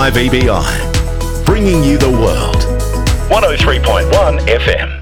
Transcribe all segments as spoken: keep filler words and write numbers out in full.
five E B I, bringing you the world. one oh three point one F M.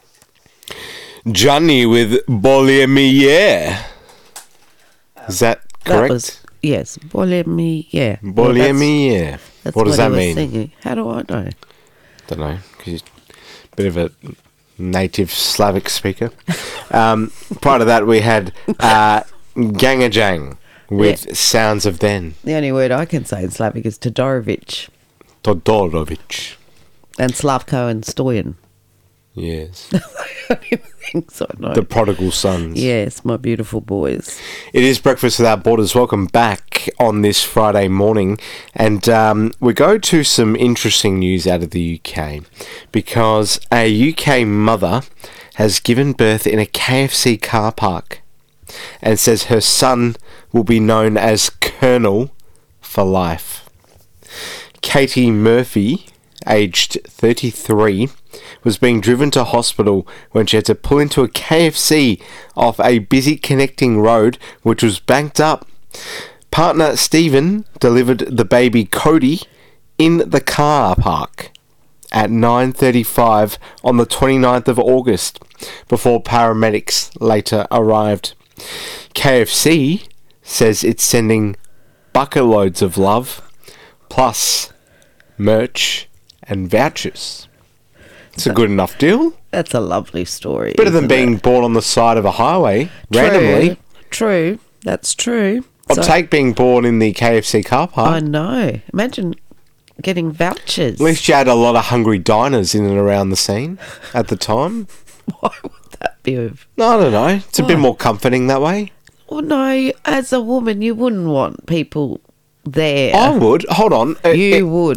Johnny with Bulimia. Is that correct? That was, yes, bulimia. Yeah. Bulimia. Well, that's, that's what does what that he was mean? singing. How do I know? Don't know, because he's a bit of a native Slavic speaker. um, prior to that, we had uh, Gangajang with Yeah. Sounds of Then. The only word I can say in Slavic is Todorovic Todorovic. and Slavko and Stoyan. Yes. The only things I know. The prodigal sons. Yes, my beautiful boys. It is Breakfast Without Borders. Welcome back on this Friday morning. And um, we go to some interesting news out of the U K because a U K mother has given birth in a K F C car park and says her son will be known as Colonel for life. Katie Murphy, aged thirty-three, was being driven to hospital when she had to pull into a K F C off a busy connecting road which was banked up. Partner Stephen delivered the baby Cody in the car park at nine thirty-five on the twenty-ninth of August before paramedics later arrived. K F C says it's sending bucket loads of love plus merch and vouchers. It's a good enough deal. That's a lovely story. Better than isn't being it? born on the side of a highway True, randomly. True. That's true. I'll So- take being born in the K F C car park. I know. Imagine getting vouchers. At least you had a lot of hungry diners in and around the scene at the time. Why would that be? Of... No, I don't know. It's a bit Why? more comforting that way. Well, no. As a woman, you wouldn't want people there. I would. Hold on. Uh, You uh, would.